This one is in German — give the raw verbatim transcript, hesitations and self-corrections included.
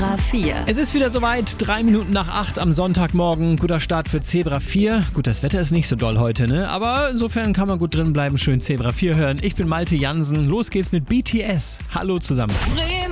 Zebra vier. Es ist wieder soweit, drei Minuten nach acht am Sonntagmorgen. Guter Start für Zebra vier. Gut, das Wetter ist nicht so doll heute, ne? Aber insofern kann man gut drin bleiben, schön Zebra vier hören. Ich bin Malte Jansen. Los geht's mit B T S. Hallo zusammen. Bremen.